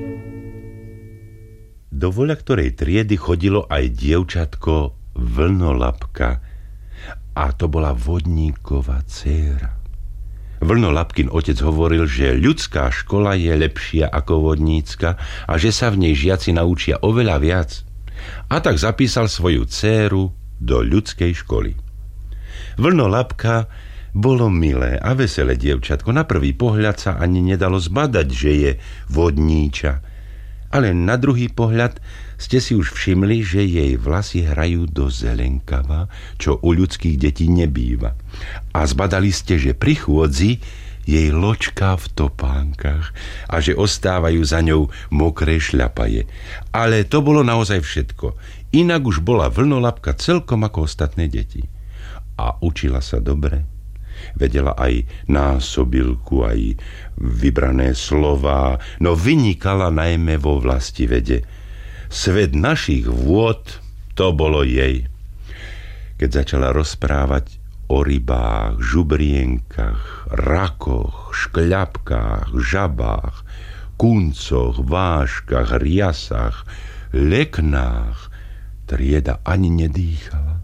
Do voľaktorej triedy chodilo aj dievčatko Vlnolapka, a to bola vodníkova dcéra. Vlnolapkin otec hovoril, že ľudská škola je lepšia ako vodnícka a že sa v nej žiaci naučia oveľa viac. A tak zapísal svoju dcéru do ľudskej školy. Vlnolapka bolo milé a veselé dievčatko. Na prvý pohľad sa ani nedalo zbadať, že je vodníča. Ale na druhý pohľad ste si už všimli, že jej vlasy hrajú do zelenkava, čo u ľudských detí nebýva. A zbadali ste, že pri chôdzi jej ločka v topánkach a že ostávajú za ňou mokré šľapaje. Ale to bolo naozaj všetko. Inak už bola Vlnolapka celkom ako ostatné deti. A učila sa dobre. Vedela aj násobilku, aj vybrané slová, no vynikala najmä vo vlastivede. Svet našich vôd, to bolo jej. Keď začala rozprávať o rybách, žubrienkach, rakoch, škľapkách, žabách, kuncoch, váškach, riasach, leknách, trieda ani nedýchala.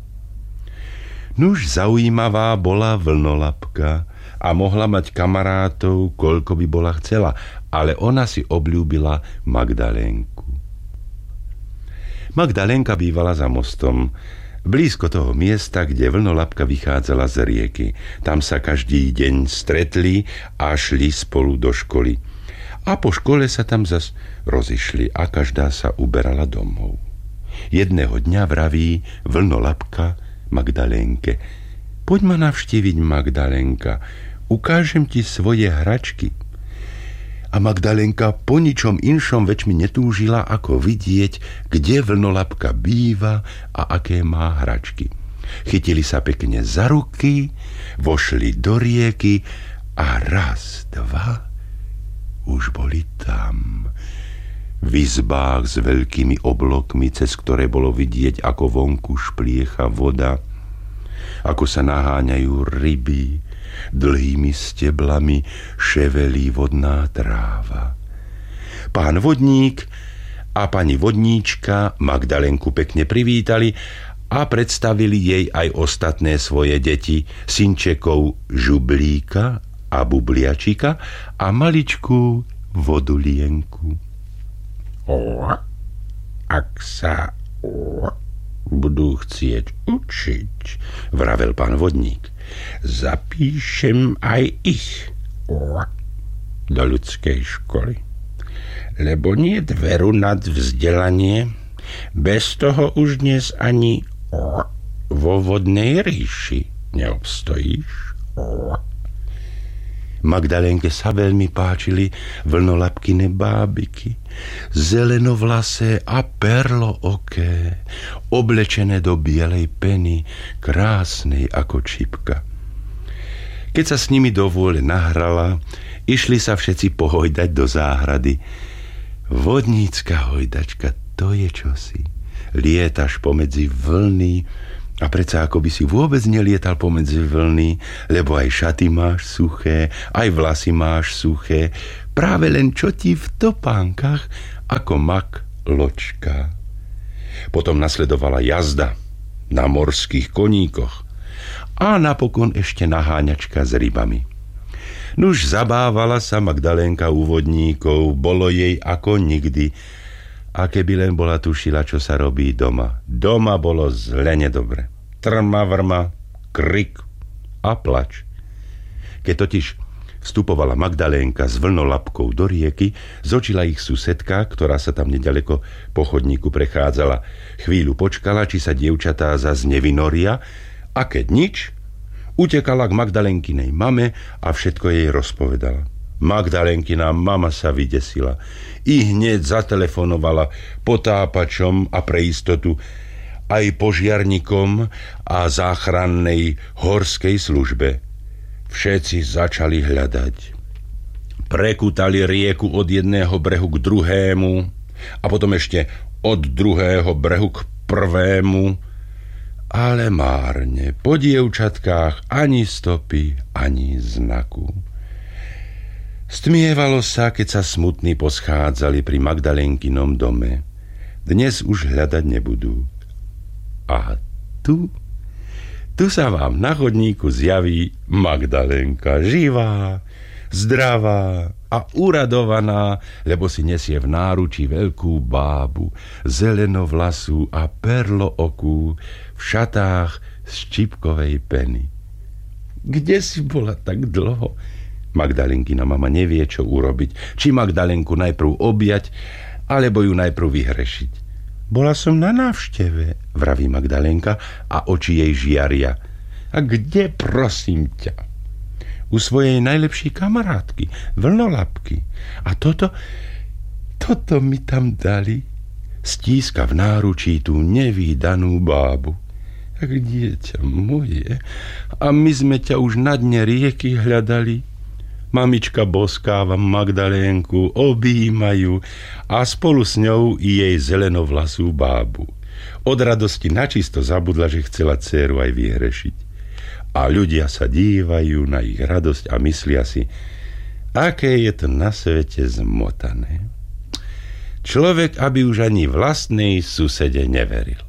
Nuž zaujímavá bola Vlnolapka a mohla mať kamarátov, koľko by bola chcela, ale ona si obľúbila Magdalénku. Magdalénka bývala za mostom, blízko toho miesta, kde Vlnolapka vychádzala z rieky. Tam sa každý deň stretli a šli spolu do školy. A po škole sa tam zas rozišli a každá sa uberala domov. Jedného dňa vraví Vlnolapka Magdalénke: poď ma navštíviť, Magdalénka, ukážem ti svoje hračky. A Magdalénka po ničom inšom väčšmi netúžila, ako vidieť, kde Vlnolapka býva a aké má hračky. Chytili sa pekne za ruky, vošli do rieky a raz, dva, už boli tam. V izbách s veľkými oblokmi, cez ktoré bolo vidieť, ako vonku špliecha voda, ako sa naháňajú ryby, dlhými steblami ševelí vodná tráva. Pán vodník a pani vodníčka Magdalénku pekne privítali a predstavili jej aj ostatné svoje deti, synčekov Žublíka a Bubliačika a maličkú Vodulienku. Ak sa budú chcieť učiť, vravel pán vodník, zapíšem aj ich do ľudskej školy. Lebo nie veru nad vzdelanie, bez toho už dnes ani vo vodnej ríši neobstojíš. Magdalénke sa veľmi páčili Vlnolapkine bábiky, zelenovlasé a perlooké, oblečené do bielej peny, krásnej ako čipka. Keď sa s nimi do vôle nahrala, išli sa všetci pohojdať do záhrady. Vodnícka hojdačka, to je čosi. Lietaš pomedzi vlny, a predsa ako by si vôbec nelietal pomedzi vlny, lebo aj šaty máš suché, aj vlasy máš suché, práve len čo ti v topánkach ako mak ločka. Potom nasledovala jazda na morských koníkoch a napokon ešte naháňačka s rybami. Nuž zabávala sa Magdalénka u vodníkov, bolo jej ako nikdy. A keby len bola tušila, čo sa robí doma. Doma bolo zle nedobre. Trma, vrma, krik a plač. Keď totiž vstupovala Magdalénka s Vlnolapkou do rieky, zočila ich susedka, ktorá sa tam nedaleko po chodníku prechádzala. Chvíľu počkala, či sa dievčatá zas nevynoria, a keď nič, utekala k Magdalénkinej mame a všetko jej rozpovedala. Magdalénkina mama sa vydesila. I hneď zatelefonovala potápačom a pre istotu aj požiarnikom a záchrannej horskej službe. Všetci začali hľadať. Prekútali rieku od jedného brehu k druhému a potom ešte od druhého brehu k prvému, ale márne. Po dievčatkách ani stopy, ani znaku. Stmievalo sa, keď sa smutní poschádzali pri Magdalénkinom dome. Dnes už hľadať nebudú. A tu sa vám na chodníku zjaví Magdalénka, živá, zdravá a uradovaná, lebo si nesie v náručí veľkú bábu, zelenovlasú a perlookú v šatách z čipkovej peny. Kde si bola tak dlho? Magdalénkina mama nevie, čo urobiť. Či Magdalénku najprv objať, alebo ju najprv vyhrešiť. Bola som na návšteve, vraví Magdalénka a oči jej žiaria. A kde, prosím ťa? U svojej najlepšej kamarátky, vlnolapky. A toto mi tam dali. Stíska v náručí tú nevídanú bábu. Tak dieťa moje, a my sme ťa už na dne rieky hľadali. Mamička boskáva Magdalénku, objímajú a spolu s ňou i jej zelenovlasú bábu. Od radosti načisto zabudla, že chcela dcéru aj vyhrešiť. A ľudia sa dívajú na ich radosť a myslia si, aké je to na svete zmotané. Človek, aby už ani vlastnej susede neveril.